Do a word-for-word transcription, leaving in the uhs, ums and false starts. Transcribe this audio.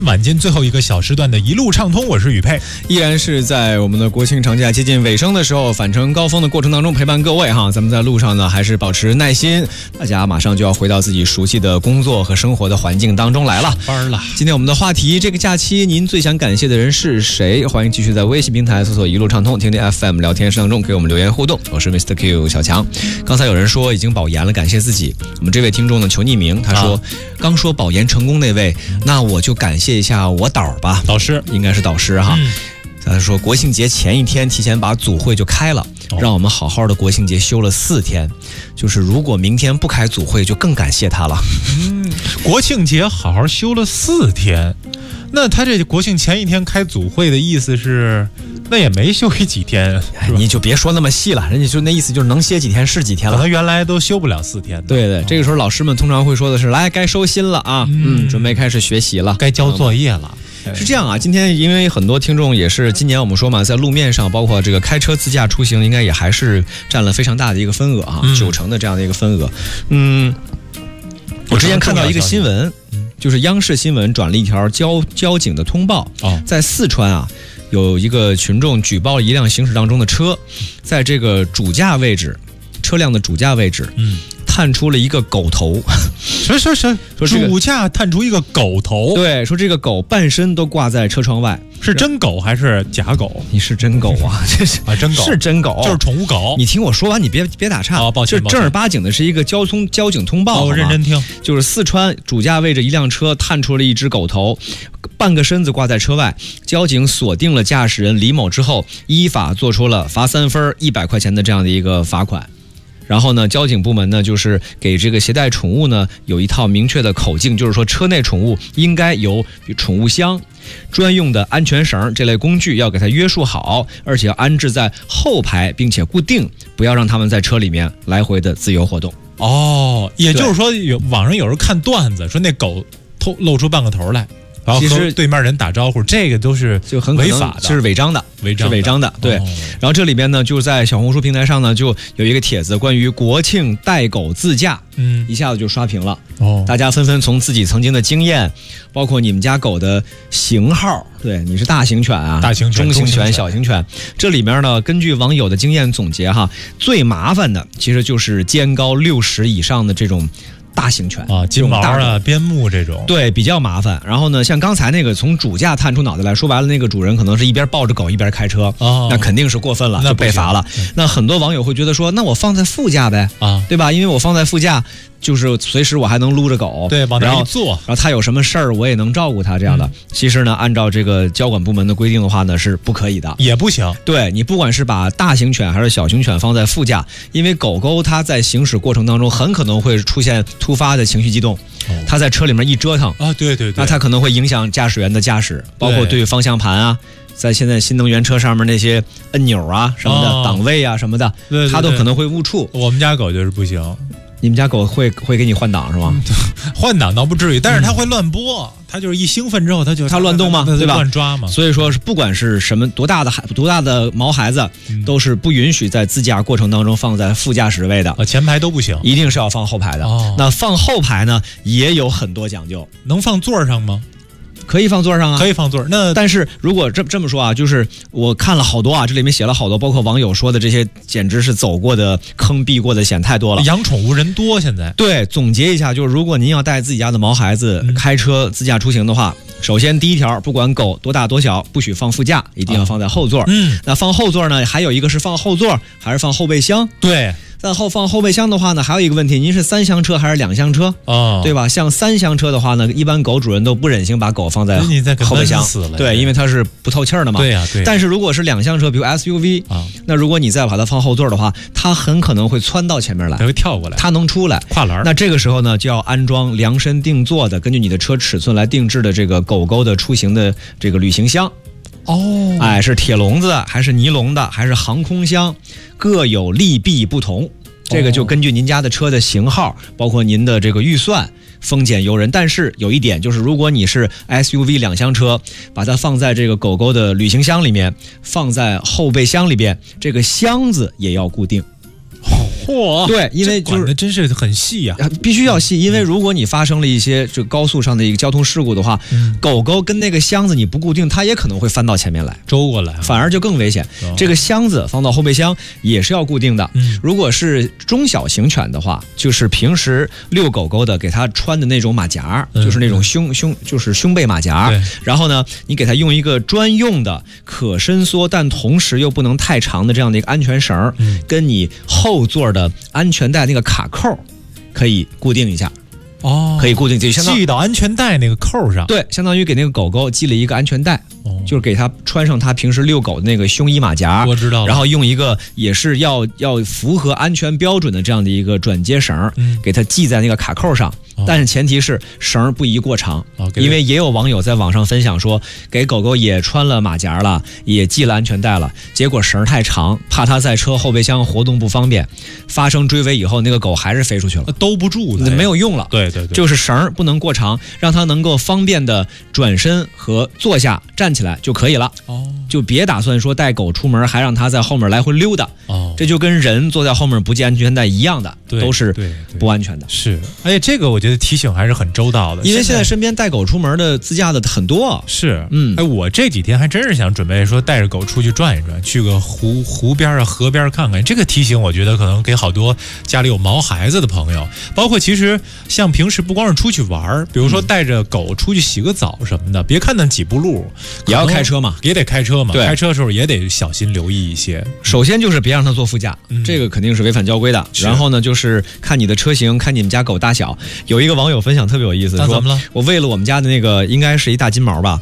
晚间最后一个小时段的一路畅通，我是宇佩， 依然是在我们的国庆长假接近尾声的时候，返程高峰的过程当中陪伴各位哈。咱们在路上呢，还是保持耐心，大家马上就要回到自己熟悉的工作和生活的环境当中来了。 班了。 今天我们的话题，这个假期您最想感谢的人是谁？欢迎继续在微信平台搜索一路畅通，听听 F M 聊天室当中给我们留言互动。我是 Mister Q 小强。刚才有人说已经保研了，感谢自己。我们这位听众呢求匿名，他说、啊、刚说保研成功那位，那我就感谢一下我导吧， 导师应该是导师哈。嗯、他说国庆节前一天提前把组会就开了，哦、让我们好好的国庆节休了四天。就是如果明天不开组会，就更感谢他了。 嗯，国庆节好好休了四天，那他这国庆前一天开组会的意思是，那也没休息几天， 你就别说那么细了，人家就那意思就是能歇几天是几天了。 可能原来都休不了四天的。 对对，这个时候老师们通常会说的是，来该收心了啊，嗯，嗯准备开始学习了， 该交作业了。 嗯、是这样啊，今天因为很多听众也是今年我们说嘛，在路面上，包括这个开车自驾出行，应该也还是占了非常大的一个分额啊，嗯、九成的这样的一个分额。嗯，我之前看到一个新闻，就是央视新闻转了一条交交警的通报，哦、在四川啊。有一个群众举报了一辆行驶当中的车，在这个主驾位置，车辆的主驾位置，嗯，探出了一个狗头。 什么什么什么？说主驾探出一个狗头？ 对，说这个狗半身都挂在车窗外， 是真狗还是假狗？ 你是真狗啊？这是啊，真狗是真狗， 就是宠物狗。 你听我说完，你别别打岔。 哦，抱歉， 这正儿八经的是一个交通交警通报。 哦，我认真听。 就是四川主驾位置一辆车探出了一只狗头。半个身子挂在车外，交警锁定了驾驶人李某之后，依法做出了罚三分、一百块钱的这样的一个罚款。然后呢，交警部门呢就是给这个携带宠物呢有一套明确的口径，就是说车内宠物应该有宠物箱、专用的安全绳这类工具要给它约束好，而且要安置在后排，并且固定，不要让他们在车里面来回的自由活动。 哦，也就是说，有网上有人看段子说那狗透露出半个头来。然后和对面人打招呼，这个都是就很违法的，是违章的， 违章是违章的。对，哦、然后这里边呢，就在小红书平台上呢，就有一个帖子关于国庆带狗自驾，嗯，一下子就刷屏了。哦，大家纷纷从自己曾经的经验，包括你们家狗的型号，对，你是大型犬啊， 大型犬、 中型犬、小型犬，这里面呢，根据网友的经验总结哈，最麻烦的其实就是肩高六十以上的这种。大型犬啊，金毛啊、边牧这种， 对，比较麻烦。然后呢，像刚才那个从主驾探出脑袋来说白了，那个主人可能是一边抱着狗一边开车，哦、那肯定是过分了，就被罚了。那很多网友会觉得说，那我放在副驾呗，啊，对吧？因为我放在副驾，就是随时我还能撸着狗， 对，往那一坐， 然后他有什么事儿我也能照顾他这样的。嗯、其实呢，按照这个交管部门的规定的话呢，是不可以的， 也不行。 对，你不管是把大型犬还是小型犬放在副驾，因为狗狗它在行驶过程当中很可能会出现突发的情绪激动。它在车里面一折腾啊，对对对， 那它可能会影响驾驶员的驾驶，包括对方向盘啊，在现在新能源车上面那些按钮啊什么的、哦、档位啊什么的，对对对，它都可能会误触。 我们家狗就是不行。 你们家狗会会给你换挡是吗？ 换挡倒不至于，但是它会乱拨，它就是一兴奋之后它就它乱动嘛，对吧？ 乱抓嘛。 所以说是不管是什么多大的孩多大的毛孩子，嗯、都是不允许在自驾过程当中放在副驾驶位的， 啊，前排都不行， 一定是要放后排的。哦、那放后排呢也有很多讲究， 能放座上吗？ 可以放座上啊， 可以放座。那但是如果这这么说啊，就是我看了好多啊，这里面写了好多，包括网友说的这些，简直是走过的坑、避过的险太多了。 养宠物人多，现在对，总结一下，就是如果您要带自己家的毛孩子开车自驾出行的话，嗯、首先第一条，不管狗多大多小，不许放副驾，一定要放在后座。嗯，那放后座呢，还有一个是放后座还是放后备箱？ 对。 在后放后备箱的话呢，还有一个问题，您是三厢车还是两厢车？哦，对吧？像三厢车的话呢，一般狗主人都不忍心把狗放在后备箱，对，因为它是不透气儿的嘛。 对呀、啊，对。 但是如果是两厢车，比如 S U V 啊，那如果你再把它放后座的话，它很可能会窜到前面来， 它会跳过来， 它能出来跨栏。 那这个时候呢，就要安装量身定做的，根据你的车尺寸来定制的这个狗狗的出行的这个旅行箱。哦，哎，是铁笼子的，还是尼龙的，还是航空箱，各有利弊不同。这个就根据您家的车的型号，包括您的这个预算，丰俭由人。但是有一点就是，如果你是 S U V 两厢车，把它放在这个狗狗的旅行箱里面，放在后备箱里边，这个箱子也要固定。 嚯， 对，因为就是管的真是很细呀、 啊，必须要细，因为如果你发生了一些这高速上的一个交通事故的话， 嗯、 狗狗跟那个箱子你不固定，它也可能会翻到前面来， 周过来， 反而就更危险。 哦、 这个箱子放到后备箱也是要固定的。 嗯、 如果是中小型犬的话，就是平时遛狗狗的，给它穿的那种马甲， 嗯、 就是那种胸胸就是胸背马甲。然后呢，你给它用一个专用的可伸缩，但同时又不能太长的这样的一个安全绳， 嗯、 跟你后座的安全带那个卡扣可以固定一下。 哦， 可以固定，就相当系到安全带那个扣上。 对，相当于给那个狗狗系了一个安全带， 哦、 就是给它穿上它平时遛狗的那个胸衣马甲。 我知道了。 然后用一个也是要要符合安全标准的这样的一个转接绳， 嗯、 给它系在那个卡扣上。 哦、 但是前提是绳不宜过长， 哦、 因为也有网友在网上分享说，给狗狗也穿了马甲了，也系了安全带了，结果绳太长，怕它在车后备箱活动不方便，发生追尾以后，那个狗还是飞出去了， 兜不住的， 没有用了。 对对对， 就是绳不能过长，让它能够方便的转身和坐下、站起来就可以了。 哦， 就别打算说带狗出门还让它在后面来回溜达。 哦， 这就跟人坐在后面不系安全带一样的，都是不安全的。 是，而且这个我觉得提醒还是很周到的， 因为现在身边带狗出门的自驾的很多。 是， 嗯， 哎，我这几天还真是想准备说带着狗出去转一转，去个湖湖边啊、河边看看。这个提醒我觉得可能给好多家里有毛孩子的朋友，包括其实像平时不光是出去玩，比如说带着狗出去洗个澡什么的，别看那几步路， 也要开车嘛， 也得开车嘛。 对， 开车的时候也得小心留意一些。 首先就是别让它坐副驾， 嗯、 这个肯定是违反交规的。然后呢，就是看你的车型，看你们家狗大小。有一个网友分享特别有意思，说怎么了？ 我为了我们家的那个应该是一大金毛吧。